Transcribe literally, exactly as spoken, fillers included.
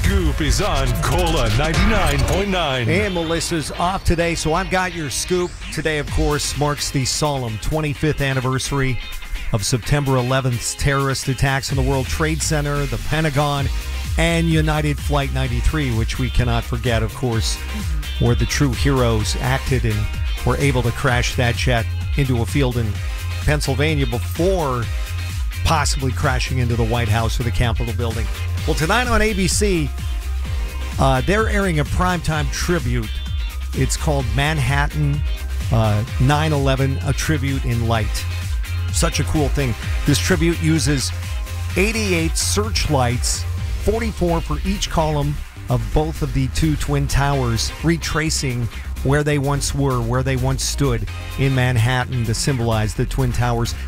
Scoop is on Cola ninety-nine point nine. And Melissa's off today, so I've got your scoop. Today, of course, marks the solemn twenty-fifth anniversary of September eleventh's terrorist attacks on the World Trade Center, the Pentagon, and United Flight ninety-three, which we cannot forget, of course, where the true heroes acted and were able to crash that jet into a field in Pennsylvania before possibly crashing into the White House or the Capitol building. Well, tonight on A B C, uh, they're airing a primetime tribute. It's called Manhattan uh, nine eleven, A Tribute in Light. Such a cool thing. This tribute uses eighty-eight searchlights, forty-four for each column of both of the two twin towers, retracing where they once were, where they once stood in Manhattan to symbolize the Twin Towers.